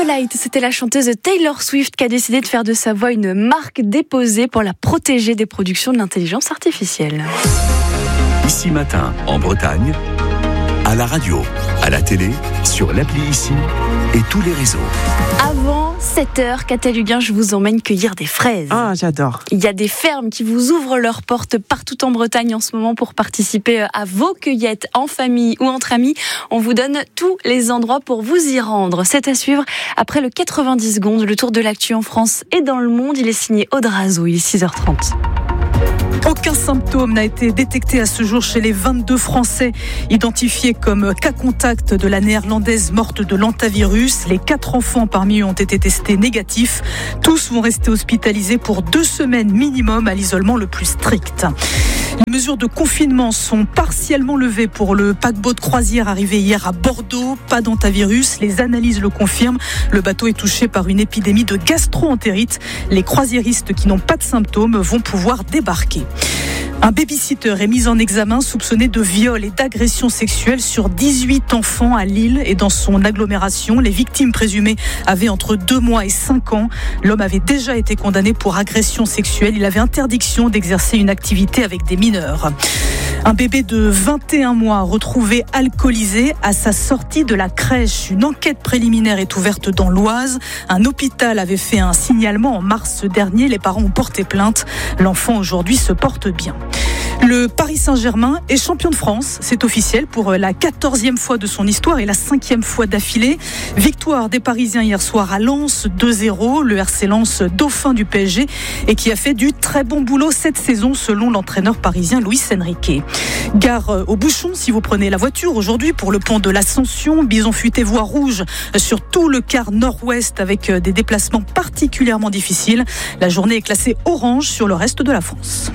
Impolite, c'était la chanteuse Taylor Swift qui a décidé de faire de sa voix une marque déposée pour la protéger des productions de l'intelligence artificielle. Ici Matin, en Bretagne, à la radio, à la télé, sur l'appli Ici et tous les réseaux. Avant 7h, Cataluguin, je vous emmène cueillir des fraises. Ah, j'adore. Il y a des fermes qui vous ouvrent leurs portes partout en Bretagne en ce moment pour participer à vos cueillettes en famille ou entre amis. On vous donne tous les endroits pour vous y rendre. C'est à suivre après le 90 secondes, le tour de l'actu en France et dans le monde. Il est signé Audrazo, il est 6h30. Aucun symptôme n'a été détecté à ce jour chez les 22 Français identifiés comme cas contact de la néerlandaise morte de l'hantavirus. Les 4 enfants parmi eux ont été testés négatifs. Tous vont rester hospitalisés pour 2 semaines minimum à l'isolement le plus strict. Les mesures de confinement sont partiellement levées pour le paquebot de croisière arrivé hier à Bordeaux. Pas d'hantavirus, les analyses le confirment. Le bateau est touché par une épidémie de gastro-entérite. Les croisiéristes qui n'ont pas de symptômes vont pouvoir débarquer. Un babysitter est mis en examen soupçonné de viol et d'agression sexuelle sur 18 enfants à Lille et dans son agglomération. Les victimes présumées avaient entre 2 mois et 5 ans. L'homme avait déjà été condamné pour agression sexuelle. Il avait interdiction d'exercer une activité avec des mineurs. Un bébé de 21 mois retrouvé alcoolisé à sa sortie de la crèche. Une enquête préliminaire est ouverte dans l'Oise. Un hôpital avait fait un signalement en mars dernier. Les parents ont porté plainte. L'enfant aujourd'hui se porte bien. Le Paris Saint-Germain est champion de France. C'est officiel pour la 14e fois de son histoire et la 5e fois d'affilée. Victoire des Parisiens hier soir à Lens, 2-0. Le RC Lens, dauphin du PSG et qui a fait du très bon boulot cette saison selon l'entraîneur parisien Luis Enrique. Gare aux bouchons si vous prenez la voiture aujourd'hui pour le pont de l'Ascension. Bison futé voie rouge sur tout le quart nord-ouest avec des déplacements particulièrement difficiles. La journée est classée orange sur le reste de la France.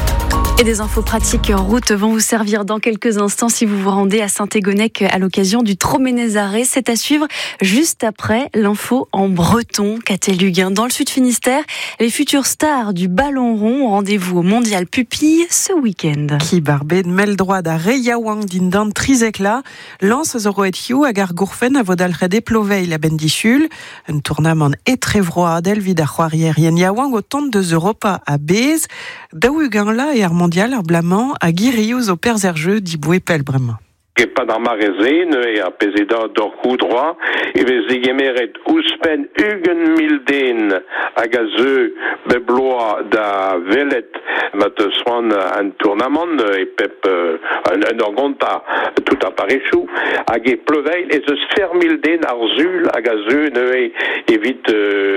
Et des infos pratiques en route vont vous servir dans quelques instants si vous vous rendez à Saint-Égonec à l'occasion du Troménésaré. C'est à suivre juste après l'info en breton. Cataluguin, dans le Sud Finistère, les futures stars du ballon rond ont rendez-vous au Mondial Pupille ce week-end. Qui barbed mel droit da Reiawang dindan trizekla, lance zoroethiou agar gourfen a vodalrede ploveil la bendichul, un tournament etrevroa del vidachoirier yen yawang au temps de Europa à Bez, daougan la et mondial ar blamant a giriouz au perzerjeu d'iboué pelbrem. Pas dans ma résine et à président d'orcou droit et les égemeret ouspen ugen milden à gazeux beblois da velet mat swan un tournament et pep un orgonta tout à paréchou à ge pleveil et ce sphère milden arzul à gazeux ne évite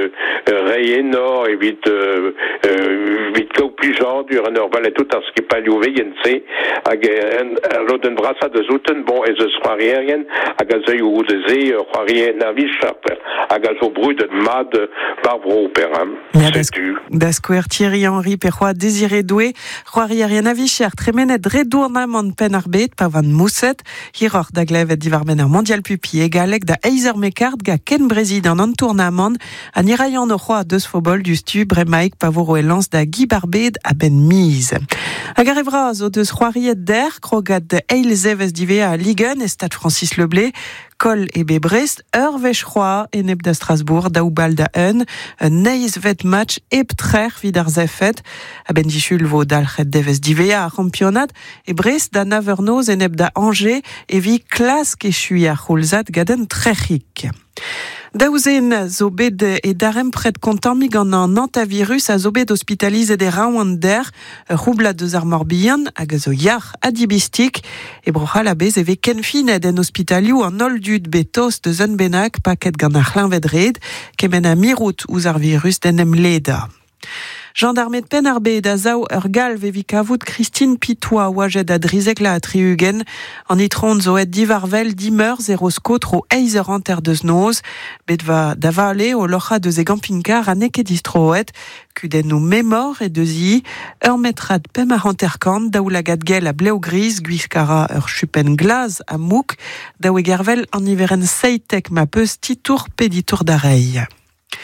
rayénor évite vite qu'au plus genre du reneur valet tout à ce qui pas louvé yense à ge roden brassa de zout bon et ce soir rien à gazeuil ou des rien navichar à gazo brut de mad barbro peram c'est tu d'asquer Thierry Henry perroi désiré doué roirie rien navichar tremenet redournament penarbet pavan mousset hiror d'aglev divarmener mondial pupi égalek da eiser mekard ga ken brésil en un tournament à nirayan no roi de sfobol du stu bremaik pavoro et lance da Guy Barbed à ben mise à garevraz au de roirie d'air krogad de eilzeves divé à Ligen et Stade Francis Leblé, Col et Brest, Vechroa et Neb da Strasbourg, Daoubal da Un, Neiz vet match Ebtrer vidar zefet, a Bendichul vo dalchet deves divea a championat, et Brest da Navernoz et Neb da Angers, et vi klask et chui a Choulzat gaden trechik. Daouzen zo bet e darem pred kontamig an an hantavirus a zo bet hospitalize de raouander roubla deus ar morbihan hag zo yar adibistik e brochal a bez eve kenfined en hospitalioù an oldud betos deus un benak paket gant ar c'hlinvedred kemen a mirout ouz ar virus den em leda. Gendarme de Penarbe da zao ur galv evit kavout Christine Pitois ouajet a drizekla a triugen an itron zo et divarvel dimeur zero skotr o eizer an ter deus noz bet va da vale o locha deus e gampinkar a neke distroet kuden nou memor e deus i ur metrad pem a hanterkant daou lagad gel a bleo gris guiskara ur chupen glaz a mouk daou e gervel an iveren seitek ma peus titour peditour d'arei.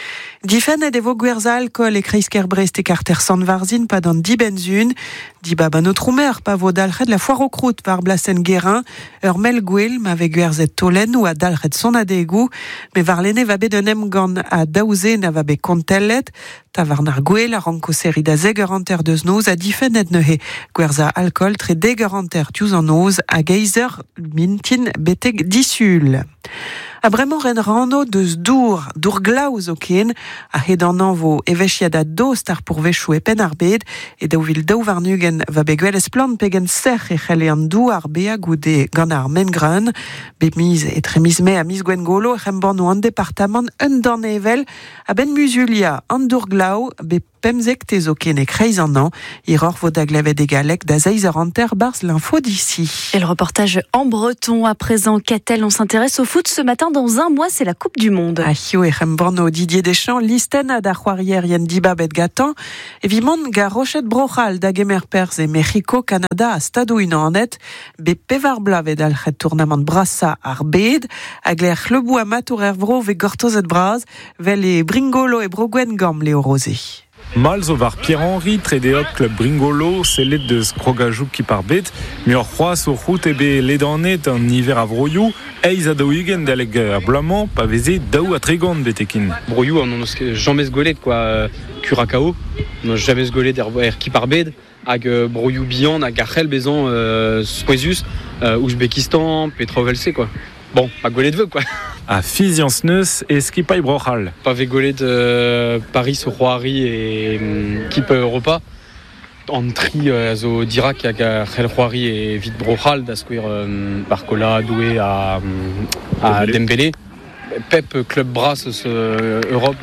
Difen et evo gwerza alcool et kreisker Brest et Carter Sandvarzin pas dans 10 benzune. Di baba notre mère pas vaut d'alred la foire aux croûtes par Blasen Guérin. Mel Gwil m'avait gwerzet tolen ou à d'alred son adégou. Mais varlene va be de nemgan à daouze n'a va be contellet. Tavarnar Gwil a ranko série da zegeranter de znoz a difen et nehe. Gwerza alcool très dégaranter tius en oz à geyser mintin beteg dissul. A bremañ ren rano deus dour glaouz oken, a hedanan vo evechiad a dost ar pourvechou e pen ar bed, e daou vil daou varnugen va be gwellez plant pegen serch e c'helle an dou ar bea goude gant ar mengren, be miz et tremiz me a miz gwen golo e c'hemban o an departament un dan evel, a ben musulia an dour glaou, be pemzek te zoken e kreiz an an, iror vo da glevet e galek da zeizer an ter bars l'info d'ici. Et le reportage en breton à présent. Catel, on s'intéresse au foot ce matin. Dans un mois, c'est la Coupe du Monde. Ahio e c'hemborno Didier Deschamps, listen a da c'hoarier yen diba bet gatan, e vimont ga rochet brochal da gemer perz e Mexico, Canada a stadou unan anet, be pevar blavet al c'het tournament brassa ar bed, hag l'er c'hlebou amatour er vro ve gortozet braz, vel e bringolo e brogwen gam leo rosé. Malzo var Pierre-Henri, tredeok club Bringolo, sellet deus krogajouk ki par bet, mi ur c'hoaz o c'hout ebe ledanet an niver a vroioù, eiz a daouigen daleg a blamant, pa veze daou a tregant betekin. Broioù an on jamais golet, quoi, Curacao, on jamais golet er ki par bet, hag broioù bihan hag a c'hell bezan Souezus, Ouzbekistan, Petrovelse, quoi. Bon, pas golet de vœux, quoi. A fizians neus e skipay brochal. Pas ve golet de Paris au Roari et Kip Europa. En tri zo dirak hag a c'hell Roari et vite brochal da skouer Barcola, Doué à Dembélé. Pep Club Brass Europe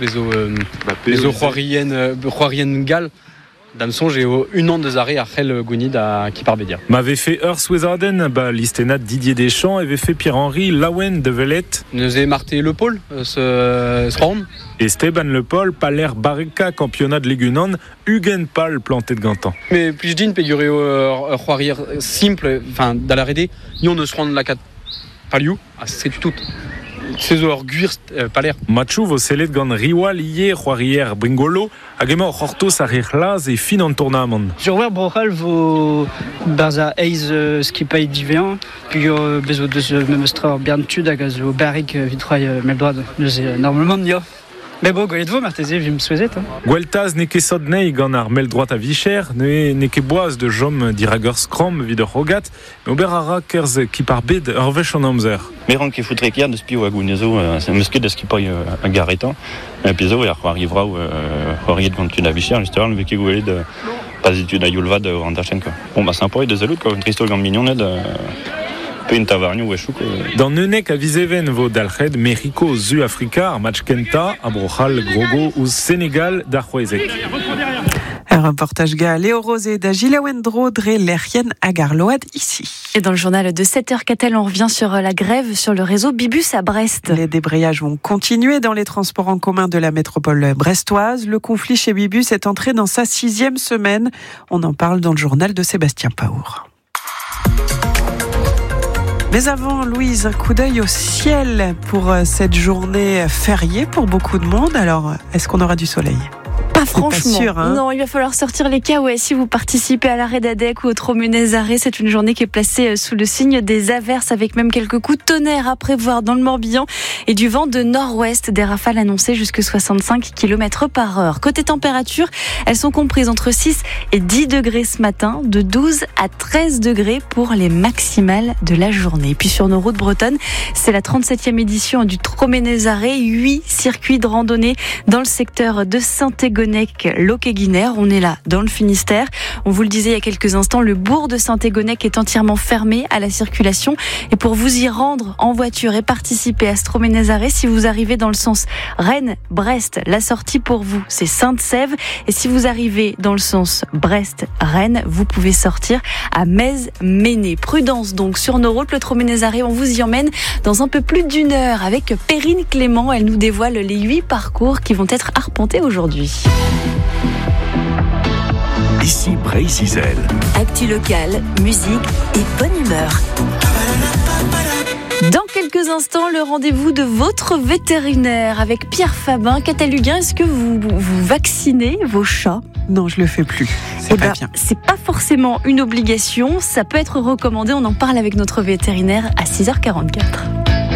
les Roarien Gal. Damson, j'ai une an de arrêt à Khel Gounid à Kiparbedia. M'avait fait Swezarden, listenat Didier Deschamps, avait fait Pierre-Henri, Lawen de Velette. Nous avons marté Le Paul, ce round. Esteban Le Paul, Paler Barrica, championnat de Légunan, Hugen Pal, planté de Gantan. Mais plus d'une péguré au Roirier simple, enfin, dans la RD, nous ne se rendons la 4 Paliou, c'est tout. C'est au Guir Paler. Matchou vo selet gant Riwal hier Roirier Bringolo, hag emañ c'hortoz ar c'hlaz e fin an tournament. Sur wer brochal vo barza eiz skipay divean, puis bezo deus memestra berntud hag a zo barrik vitroy meldroad. Normalement nia. Mais bon, golet vo marteze vim souezet. Gweltaz ne ket sod nei gant ar meldroad a Vicher, ne ket boaz de jom dirager skrom vid ur rogat, mais ober ara kerz ki par bed ur vech an amzer. Mais ran ket foutre kiad eus pio a gounezo, c'est mesket eus kipay a garetan, et puis zo er c'hoarivra ou c'hoariet gant tud a Vicher, justement, le veke goulet de pas étude a Yulvad an tachenka. Bon, bah, sympa, de zalout, quoi, tristol gant mignonnet, une tavarniou wechou. Dans Neunek à Viseven vo dalched Mexico zu Africa ar match kenta a brochal Grogo ou Sénégal d'Arhuezek. Un reportage ga Léo Rosé da Gilawendro dre l'erien agarload ici. Et dans le journal de 7h, Catel, on revient sur la grève sur le réseau Bibus à Brest. Les débrayages vont continuer dans les transports en commun de la métropole brestoise. Le conflit chez Bibus est entré dans sa 6e semaine. On en parle dans le journal de Sébastien Paour. Mais avant, Louise, un coup d'œil au ciel pour cette journée fériée pour beaucoup de monde. Alors, est-ce qu'on aura du soleil ? Pas franchement. Pas sûr, hein. Non, il va falloir sortir les caouets si vous participez à l'arrêt d'Adec ou au Troménez-Arrêt. C'est une journée qui est placée sous le signe des averses avec même quelques coups de tonnerre à prévoir dans le Morbihan et du vent de nord-ouest. Des rafales annoncées jusqu'à 65 km/h. Côté température, elles sont comprises entre 6 et 10 degrés ce matin, de 12 à 13 degrés pour les maximales de la journée. Et puis sur nos routes bretonnes, c'est la 37e édition du Troménez-Arrêt. 8 circuits de randonnée dans le secteur de Saint-Égonec, Locqué-Guinère. On est là dans le Finistère. On vous le disait il y a quelques instants, le bourg de Saint-Égonec est entièrement fermé à la circulation. Et pour vous y rendre en voiture et participer à ce Troménez-Arrêt, si vous arrivez dans le sens Rennes-Brest, la sortie pour vous, c'est Sainte-Sève. Et si vous arrivez dans le sens Brest-Rennes, vous pouvez sortir à Metz-Ménez. Prudence donc sur nos routes. Le Troménez-Arrêt, on vous y emmène dans un peu plus d'une heure avec Perrine Clément. Elle nous dévoile les 8 parcours qui vont être arpentés aujourd'hui. Ici Bray-Cizel. Actu locale, musique et bonne humeur. Dans quelques instants, le rendez-vous de votre vétérinaire avec Pierre Fabin. Cataluguin, est-ce que vous vaccinez vos chats ? Non, je le fais plus. C'est pas bien. C'est pas forcément une obligation, ça peut être recommandé. On en parle avec notre vétérinaire à 6h44.